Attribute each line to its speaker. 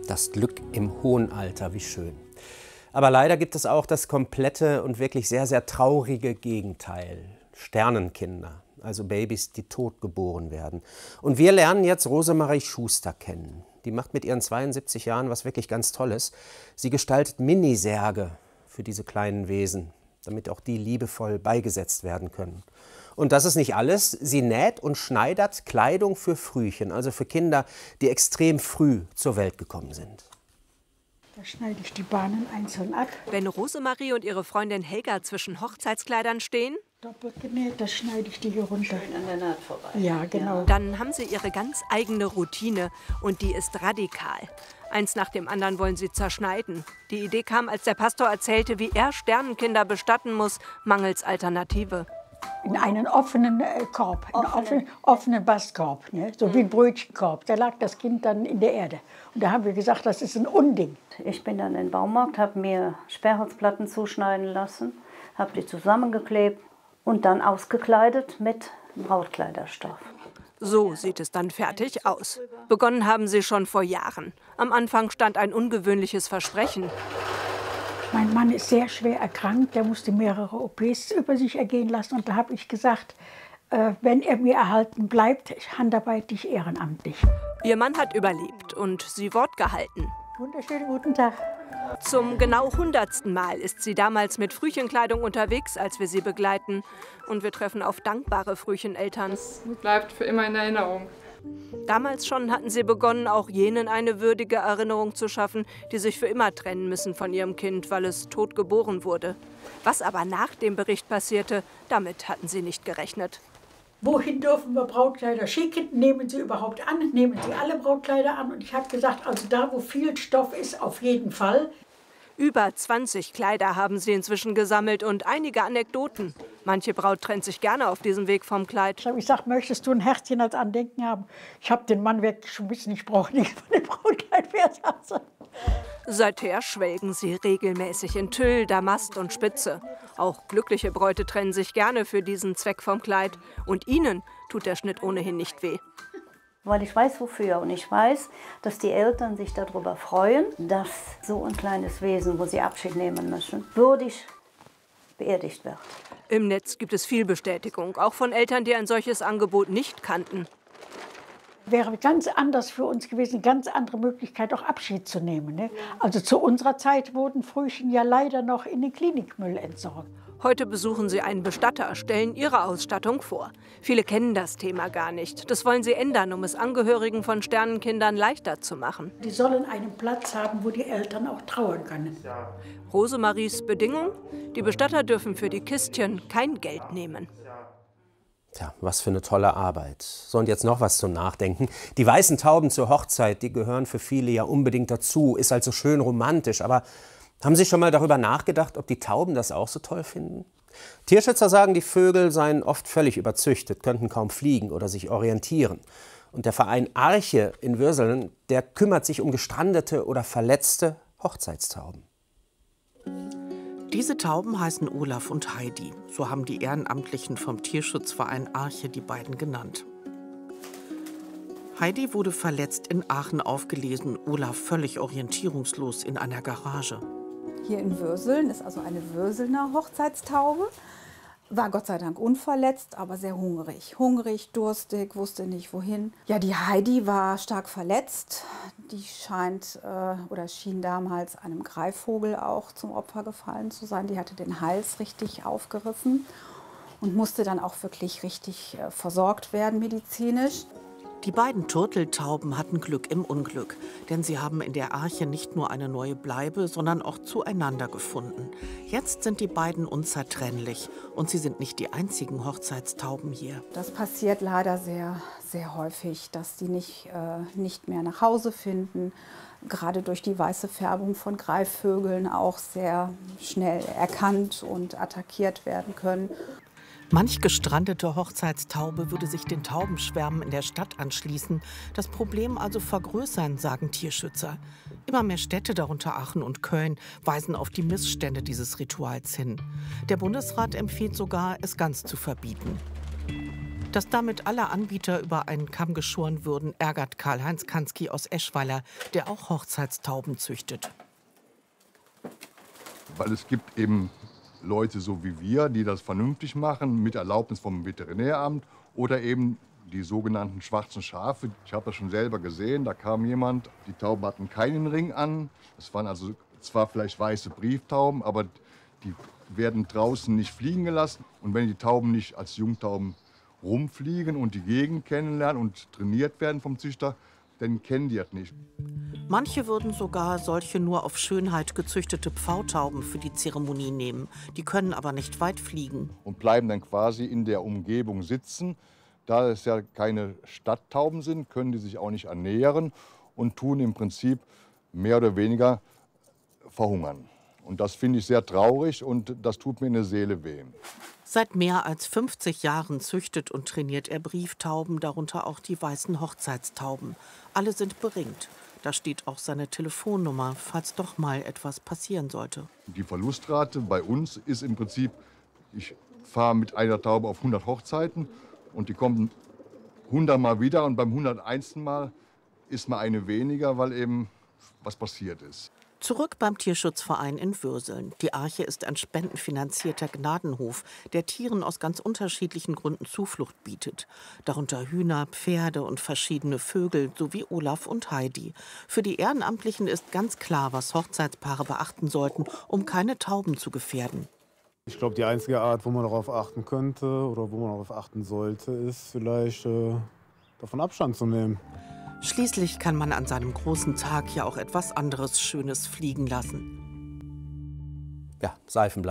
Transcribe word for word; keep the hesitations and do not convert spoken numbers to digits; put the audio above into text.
Speaker 1: Das Glück im hohen Alter, wie schön. Aber leider gibt es auch das komplette und wirklich sehr, sehr traurige Gegenteil. Sternenkinder, also Babys, die tot geboren werden. Und wir lernen jetzt Rosemarie Schuster kennen. Die macht mit ihren zweiundsiebzig Jahren was wirklich ganz Tolles. Sie gestaltet Minisärge für diese kleinen Wesen, damit auch die liebevoll beigesetzt werden können. Und das ist nicht alles. Sie näht und schneidert Kleidung für Frühchen, also für Kinder, die extrem früh zur Welt gekommen sind.
Speaker 2: Da schneide ich die Bahnen einzeln ab.
Speaker 3: Wenn Rosemarie und ihre Freundin Helga zwischen Hochzeitskleidern stehen,
Speaker 2: doppelt genäht, das schneide ich die hier runter.
Speaker 4: Schön an der Naht vorbei.
Speaker 2: Ja, genau.
Speaker 3: Dann haben sie ihre ganz eigene Routine und die ist radikal. Eins nach dem anderen wollen sie zerschneiden. Die Idee kam, als der Pastor erzählte, wie er Sternenkinder bestatten muss, mangels Alternative.
Speaker 2: In einen offenen äh, Korb, einen
Speaker 4: Offene.
Speaker 2: offenen, offenen Bastkorb, ne? So mhm. wie ein Brötchenkorb. Da lag das Kind dann in der Erde. Und da haben wir gesagt, das ist ein Unding.
Speaker 4: Ich bin dann in den Baumarkt, habe mir Sperrholzplatten zuschneiden lassen, habe die zusammengeklebt und dann ausgekleidet mit Brautkleiderstoff.
Speaker 3: So sieht es dann fertig aus. Begonnen haben sie schon vor Jahren. Am Anfang stand ein ungewöhnliches Versprechen.
Speaker 2: Mein Mann ist sehr schwer erkrankt, der musste mehrere O Ps über sich ergehen lassen. Und da habe ich gesagt, äh, wenn er mir erhalten bleibt, handarbeite ich ehrenamtlich.
Speaker 3: Ihr Mann hat überlebt und sie Wort gehalten.
Speaker 2: Wunderschönen guten Tag.
Speaker 3: Zum genau hundertsten Mal ist sie damals mit Frühchenkleidung unterwegs, als wir sie begleiten. Und wir treffen auf dankbare Frühcheneltern.
Speaker 5: Es bleibt für immer in Erinnerung.
Speaker 3: Damals schon hatten sie begonnen, auch jenen eine würdige Erinnerung zu schaffen, die sich für immer trennen müssen von ihrem Kind, weil es tot geboren wurde. Was aber nach dem Bericht passierte, damit hatten sie nicht gerechnet.
Speaker 2: Wohin dürfen wir Brautkleider schicken? Nehmen Sie überhaupt an? Nehmen Sie alle Brautkleider an? Und ich habe gesagt, also da, wo viel Stoff ist, auf jeden Fall.
Speaker 3: Über zwanzig Kleider haben sie inzwischen gesammelt und einige Anekdoten. Manche Braut trennt sich gerne auf diesem Weg vom Kleid.
Speaker 2: Ich habe gesagt, möchtest du ein Herzchen als Andenken haben? Ich habe den Mann wirklich schon wissen, ich brauche nichts von dem Brautkleid mehr.
Speaker 3: Seither schwelgen sie regelmäßig in Tüll, Damast und Spitze. Auch glückliche Bräute trennen sich gerne für diesen Zweck vom Kleid. Und ihnen tut der Schnitt ohnehin nicht weh.
Speaker 4: Weil ich weiß, wofür. Und ich weiß, dass die Eltern sich darüber freuen, dass so ein kleines Wesen, wo sie Abschied nehmen müssen, würdig beerdigt wird.
Speaker 3: Im Netz gibt es viel Bestätigung, auch von Eltern, die ein solches Angebot nicht kannten.
Speaker 2: Wäre ganz anders für uns gewesen, ganz andere Möglichkeit, auch Abschied zu nehmen. Ne? Also zu unserer Zeit wurden Frühchen ja leider noch in den Klinikmüll entsorgt.
Speaker 3: Heute besuchen sie einen Bestatter, stellen ihre Ausstattung vor. Viele kennen das Thema gar nicht. Das wollen sie ändern, um es Angehörigen von Sternenkindern leichter zu machen.
Speaker 2: Die sollen einen Platz haben, wo die Eltern auch trauern können.
Speaker 3: Rosemaries Bedingung? Die Bestatter dürfen für die Kistchen kein Geld nehmen.
Speaker 1: Tja, was für eine tolle Arbeit. So, und jetzt noch was zum Nachdenken. Die weißen Tauben zur Hochzeit, die gehören für viele ja unbedingt dazu, ist also schön romantisch. Aber haben Sie schon mal darüber nachgedacht, ob die Tauben das auch so toll finden? Tierschützer sagen, die Vögel seien oft völlig überzüchtet, könnten kaum fliegen oder sich orientieren. Und der Verein Arche in Würseln, der kümmert sich um gestrandete oder verletzte Hochzeitstauben.
Speaker 6: Diese Tauben heißen Olaf und Heidi. So haben die Ehrenamtlichen vom Tierschutzverein Arche die beiden genannt. Heidi wurde verletzt in Aachen aufgelesen, Olaf völlig orientierungslos in einer Garage.
Speaker 7: Hier in Würseln ist also eine Würselner Hochzeitstaube. War Gott sei Dank unverletzt, aber sehr hungrig. Hungrig, durstig, wusste nicht wohin. Ja, die Heidi war stark verletzt. Die scheint äh, oder schien damals einem Greifvogel auch zum Opfer gefallen zu sein. Die hatte den Hals richtig aufgerissen und musste dann auch wirklich richtig äh, versorgt werden medizinisch.
Speaker 6: Die beiden Turteltauben hatten Glück im Unglück, denn sie haben in der Arche nicht nur eine neue Bleibe, sondern auch zueinander gefunden. Jetzt sind die beiden unzertrennlich und sie sind nicht die einzigen Hochzeitstauben hier.
Speaker 7: Das passiert leider sehr, sehr häufig, dass die nicht, äh, nicht mehr nach Hause finden. Gerade durch die weiße Färbung von Greifvögeln auch sehr schnell erkannt und attackiert werden können.
Speaker 6: Manch gestrandete Hochzeitstaube würde sich den Taubenschwärmen in der Stadt anschließen, das Problem also vergrößern, sagen Tierschützer. Immer mehr Städte, darunter Aachen und Köln, weisen auf die Missstände dieses Rituals hin. Der Bundesrat empfiehlt sogar, es ganz zu verbieten. Dass damit alle Anbieter über einen Kamm geschoren würden, ärgert Karl-Heinz Kansky aus Eschweiler, der auch Hochzeitstauben züchtet.
Speaker 8: Weil es gibt eben Leute so wie wir, die das vernünftig machen, mit Erlaubnis vom Veterinäramt oder eben die sogenannten schwarzen Schafe. Ich habe das schon selber gesehen, da kam jemand, die Tauben hatten keinen Ring an. Das waren also zwar vielleicht weiße Brieftauben, aber die werden draußen nicht fliegen gelassen. Und wenn die Tauben nicht als Jungtauben rumfliegen und die Gegend kennenlernen und trainiert werden vom Züchter, dann kennen die das nicht.
Speaker 6: Manche würden sogar solche nur auf Schönheit gezüchtete Pfautauben für die Zeremonie nehmen. Die können aber nicht weit fliegen.
Speaker 8: Und bleiben dann quasi in der Umgebung sitzen. Da es ja keine Stadttauben sind, können die sich auch nicht ernähren und tun im Prinzip mehr oder weniger verhungern. Und das finde ich sehr traurig und das tut mir in der Seele weh.
Speaker 6: Seit mehr als fünfzig Jahren züchtet und trainiert er Brieftauben, darunter auch die weißen Hochzeitstauben. Alle sind beringt. Da steht auch seine Telefonnummer, falls doch mal etwas passieren sollte.
Speaker 8: Die Verlustrate bei uns ist im Prinzip, ich fahre mit einer Taube auf hundert Hochzeiten und die kommen hundert Mal wieder und beim hunderteinsten Mal ist mal eine weniger, weil eben was passiert ist.
Speaker 6: Zurück beim Tierschutzverein in Würseln. Die Arche ist ein spendenfinanzierter Gnadenhof, der Tieren aus ganz unterschiedlichen Gründen Zuflucht bietet. Darunter Hühner, Pferde und verschiedene Vögel sowie Olaf und Heidi. Für die Ehrenamtlichen ist ganz klar, was Hochzeitspaare beachten sollten, um keine Tauben zu gefährden.
Speaker 9: Ich glaube, die einzige Art, wo man darauf achten könnte oder wo man darauf achten sollte, ist vielleicht äh, davon Abstand zu nehmen.
Speaker 6: Schließlich kann man an seinem großen Tag ja auch etwas anderes Schönes fliegen lassen.
Speaker 1: Ja, Seifenblatt.